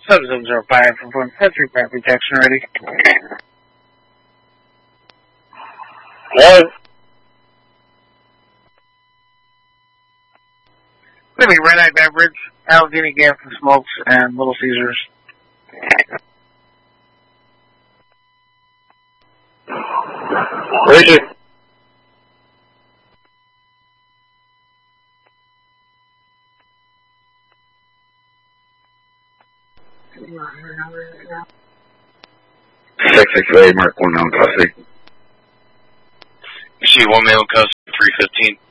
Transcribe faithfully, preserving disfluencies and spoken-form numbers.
seven seven zero five from phone five three five protection ready. Hello? Maybe Red Eye Beverage, Allegheny Gas and Smokes, and Little Caesars. Where is it? Six six eight Mark one nine class C. You see one male custom three fifteen.